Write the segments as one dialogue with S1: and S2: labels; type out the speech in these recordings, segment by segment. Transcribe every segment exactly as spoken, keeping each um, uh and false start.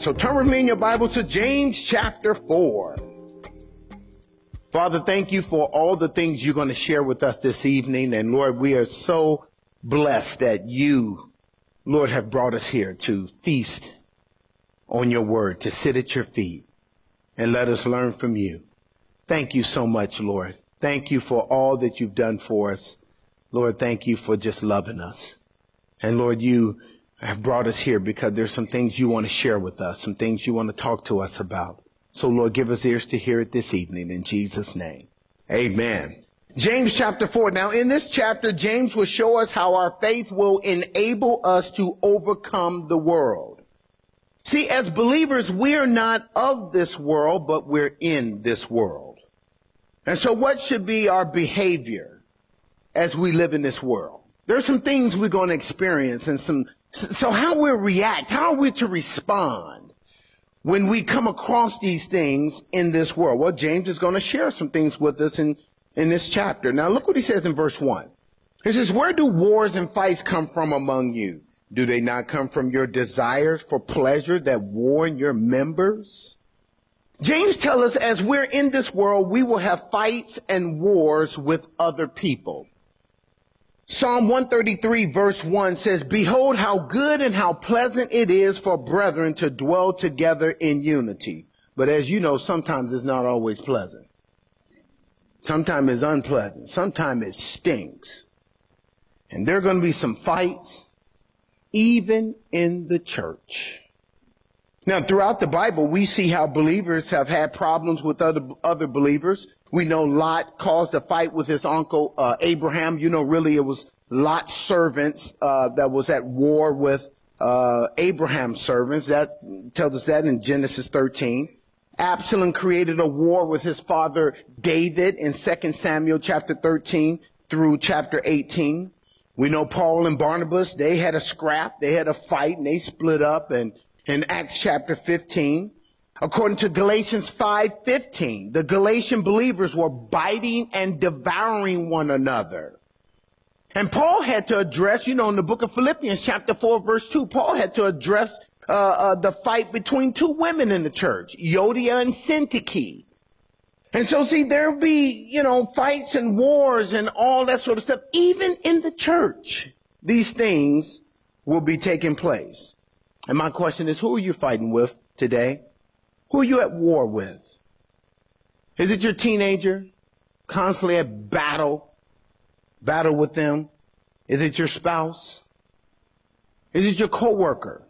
S1: So turn with me in your Bible to James chapter four. Father, thank you for all the things you're going to share with us this evening. And Lord, we are so blessed that you, Lord, have brought us here to feast on your word, to sit at your feet and let us learn from you. Thank you so much, Lord. Thank you for all that you've done for us. Lord, thank you for just loving us. And Lord, you have brought us here because there's some things you want to share with us, some things you want to talk to us about. So Lord, give us ears to hear it this evening in Jesus' name. Amen. James chapter four. Now in this chapter, James will show us how our faith will enable us to overcome the world. See, as believers, we're not of this world, but we're in this world. And so what should be our behavior as we live in this world? There's some things we're going to experience and some, so how we react, how are we to respond when we come across these things in this world? Well, James is going to share some things with us in, in this chapter. Now look what he says in verse one. He says, where do wars and fights come from among you? Do they not come from your desires for pleasure that war in your members? James tells us as we're in this world, we will have fights and wars with other people. Psalm one thirty-three verse one says, behold how good and how pleasant it is for brethren to dwell together in unity. But as you know, sometimes it's not always pleasant. Sometimes it's unpleasant. Sometimes it stinks. And there are going to be some fights, even in the church. Now, throughout the Bible, we see how believers have had problems with other, other believers. We know Lot caused a fight with his uncle, uh, Abraham. You know, really it was Lot's servants, uh, that was at war with, uh, Abraham's servants. That tells us that in Genesis thirteen. Absalom created a war with his father David in Second Samuel chapter thirteen through chapter eighteen. We know Paul and Barnabas, they had a scrap, they had a fight, and they split up in, in Acts chapter fifteen. According to Galatians five fifteen, the Galatian believers were biting and devouring one another. And Paul had to address, you know, in the book of Philippians chapter four verse two, Paul had to address uh, uh, the fight between two women in the church, Euodia and Syntyche. And so, see, there'll be, you know, fights and wars and all that sort of stuff. Even in the church, these things will be taking place. And my question is, who are you fighting with today? Who are you at war with? Is it your teenager? Constantly at battle, battle with them? Is it your spouse? Is it your coworker?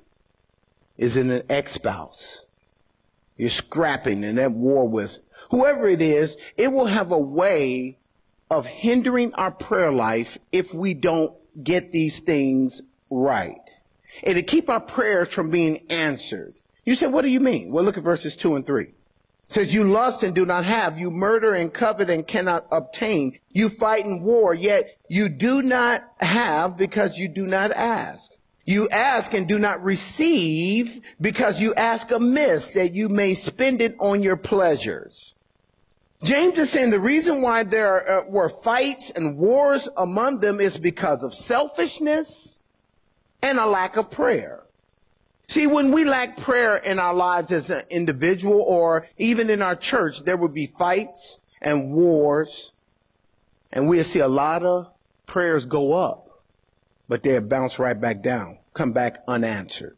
S1: Is it an ex-spouse? You're scrapping and at war with. Whoever it is, it will have a way of hindering our prayer life if we don't get these things right. It'll keep our prayers from being answered. You say, what do you mean? Well, look at verses two and three. It says, you lust and do not have. You murder and covet and cannot obtain. You fight and war, yet you do not have because you do not ask. You ask and do not receive because you ask amiss that you may spend it on your pleasures. James is saying the reason why there uh, were fights and wars among them is because of selfishness and a lack of prayer. See, when we lack prayer in our lives as an individual or even in our church, there would be fights and wars, and we'll see a lot of prayers go up, but they'll bounce right back down, come back unanswered.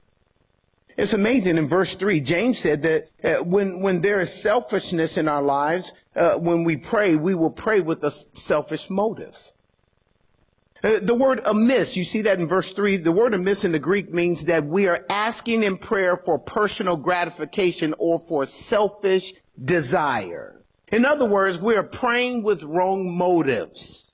S1: It's amazing. In verse three, James said that uh, when, when there is selfishness in our lives, uh, when we pray, we will pray with a selfish motive. Uh, the word amiss, you see that in verse three, the word amiss in the Greek means that we are asking in prayer for personal gratification or for selfish desire. In other words, we are praying with wrong motives.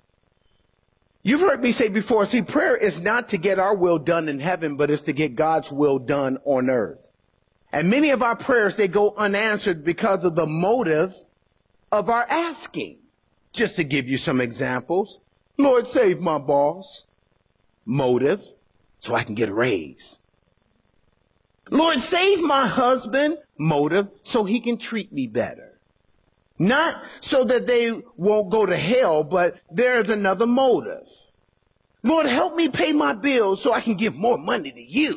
S1: You've heard me say before, see, prayer is not to get our will done in heaven, but it's to get God's will done on earth. And many of our prayers, they go unanswered because of the motive of our asking. Just to give you some examples. Lord, save my boss. Motive, so I can get a raise. Lord, save my husband. Motive, so he can treat me better. Not so that they won't go to hell, but there's another motive. Lord, help me pay my bills so I can give more money to you.